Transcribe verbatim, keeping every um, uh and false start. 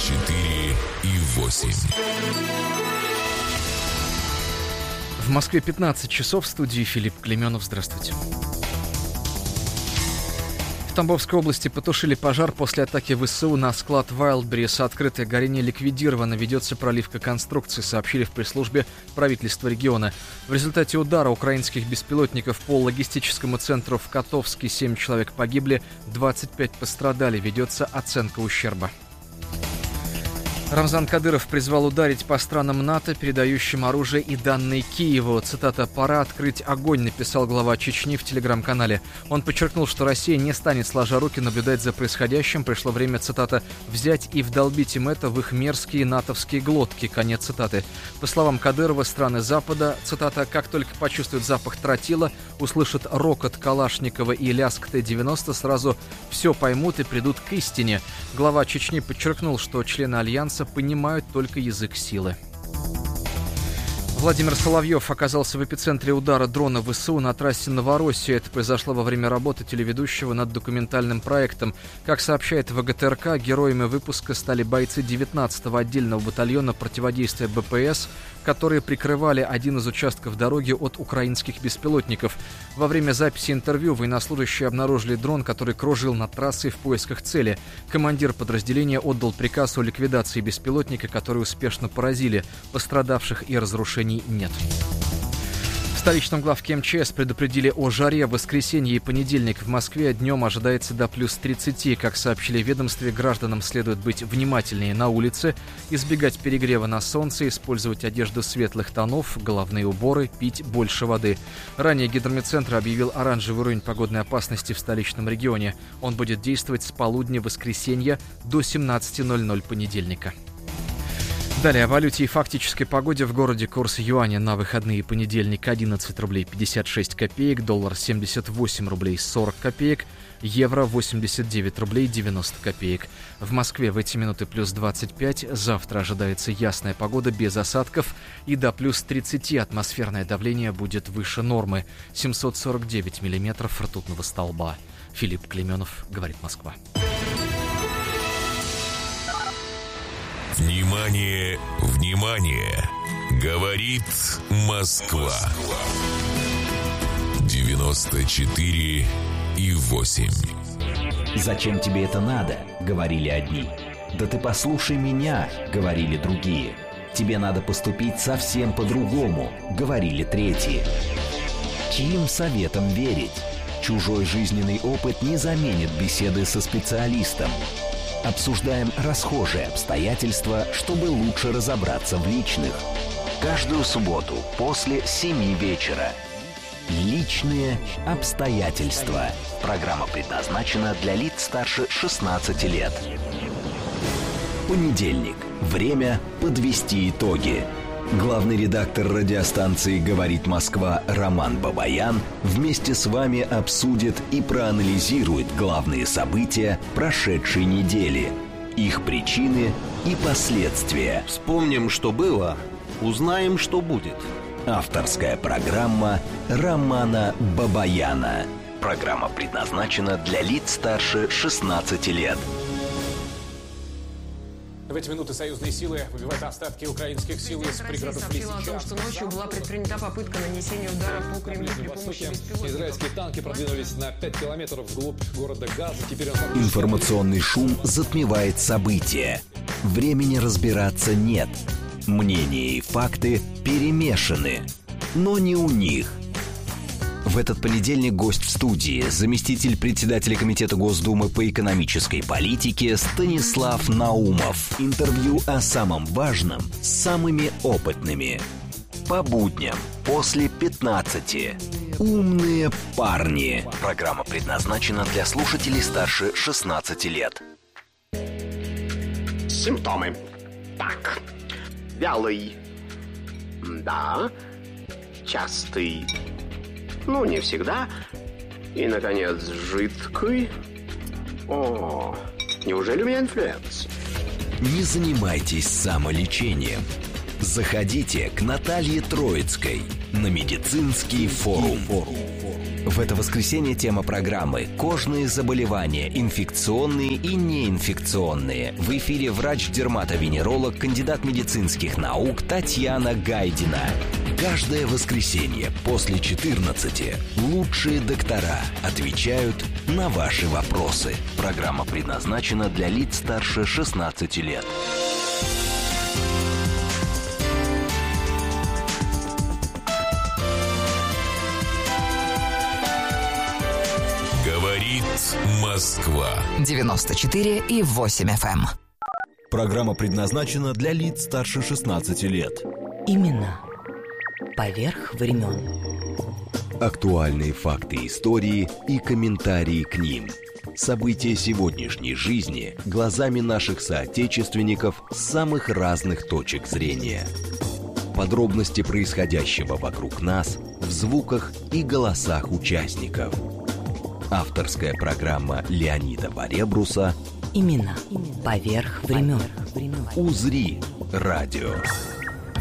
четыре и восемь. В Москве пятнадцать часов, в студии Филипп Клеменов. Здравствуйте. В Тамбовской области потушили пожар после атаки ВСУ на склад Wildberries. Открытое горение ликвидировано. Ведется проливка конструкций, сообщили в пресс-службе правительства региона. В результате удара украинских беспилотников по логистическому центру в Котовске семь человек погибли, двадцать пять пострадали. Ведется оценка ущерба. Рамзан Кадыров призвал ударить по странам НАТО, передающим оружие и данные Киеву. Цитата: «Пора открыть огонь», написал глава Чечни в телеграм-канале. Он подчеркнул, что Россия не станет сложа руки наблюдать за происходящим. Пришло время, цитата, «взять и вдолбить им это в их мерзкие натовские глотки». Конец цитаты. По словам Кадырова, страны Запада, цитата, «как только почувствуют запах тротила, услышат рокот Калашникова и лязг Т девяносто, сразу все поймут и придут к истине». Глава Чечни подчеркнул, что члены Альянса понимают только язык силы. Владимир Соловьев оказался в эпицентре удара дрона ВСУ на трассе Новороссия. Это произошло во время работы телеведущего над документальным проектом. Как сообщает ВГТРК, героями выпуска стали бойцы девятнадцатого отдельного батальона противодействия БПС, которые прикрывали один из участков дороги от украинских беспилотников. Во время записи интервью военнослужащие обнаружили дрон, который кружил над трассой в поисках цели. Командир подразделения отдал приказ о ликвидации беспилотника, который успешно поразили. Пострадавших и разрушений нет. В столичном главке МЧС предупредили о жаре. В воскресенье и понедельник в Москве днем ожидается до плюс тридцати. Как сообщили в ведомстве, гражданам следует быть внимательнее на улице, избегать перегрева на солнце, использовать одежду светлых тонов, головные уборы, пить больше воды. Ранее Гидрометцентр объявил оранжевый уровень погодной опасности в столичном регионе. Он будет действовать с полудня воскресенья до семнадцати ноль-ноль понедельника. Далее о валюте и фактической погоде. В городе курс юаня на выходные: понедельник одиннадцать рублей пятьдесят шесть копеек, доллар семьдесят восемь рублей сорок копеек, евро восемьдесят девять рублей девяносто копеек. В Москве в эти минуты плюс двадцать пять, завтра ожидается ясная погода без осадков и до плюс тридцати. Атмосферное давление будет выше нормы, семьсот сорок девять миллиметров ртутного столба. Филипп Клеменов, говорит Москва. Внимание, внимание! Говорит Москва. девяносто четыре и восемь. «Зачем тебе это надо?» — говорили одни. «Да ты послушай меня!» — говорили другие. «Тебе надо поступить совсем по-другому!» — говорили третьи. Чьим советам верить? Чужой жизненный опыт не заменит беседы со специалистом. Обсуждаем расхожие обстоятельства, чтобы лучше разобраться в личных. Каждую субботу после семи вечера. Личные обстоятельства. Программа предназначена для лиц старше шестнадцати лет. Понедельник. Время подвести итоги. Главный редактор радиостанции «Говорит Москва» Роман Бабаян вместе с вами обсудит и проанализирует главные события прошедшей недели, их причины и последствия. Вспомним, что было, узнаем, что будет. Авторская программа Романа Бабаяна. Программа предназначена для лиц старше шестнадцати лет. В эти минуты союзные силы выбивают остатки украинских сил из пригородов Лисичанска. О том, что ночью была предпринята попытка нанесения удара по Кремлю при помощи беспилотников. Израильские танки продвинулись на пять километров вглубь города Газа. Теперь он... Информационный шум затмевает события. Времени разбираться нет. Мнения и факты перемешаны. Но не у них. В этот понедельник гость в студии — заместитель председателя Комитета Госдумы по экономической политике Станислав Наумов. Интервью о самом важном с самыми опытными. По будням после пятнадцати. Умные парни. Программа предназначена для слушателей старше шестнадцати лет. Симптомы. Так. Вялый. Да. Частый. Ну, не всегда. И, наконец, жидкий. О, неужели у меня инфлюенс? Не занимайтесь самолечением. Заходите к Наталье Троицкой на медицинский форум. В это воскресенье тема программы «Кожные заболевания, инфекционные и неинфекционные». В эфире врач-дерматовенеролог, кандидат медицинских наук Татьяна Гайдина. Каждое воскресенье после четырнадцати лучшие доктора отвечают на ваши вопросы. Программа предназначена для лиц старше шестнадцати лет. Говорит Москва. девяносто четыре и восемь эф эм. Программа предназначена для лиц старше шестнадцати лет. Именно поверх времен. Актуальные факты истории и комментарии к ним. События сегодняшней жизни глазами наших соотечественников с самых разных точек зрения. Подробности происходящего вокруг нас в звуках и голосах участников. Авторская программа Леонида Баребруса. Именно поверх времен. «Узри радио».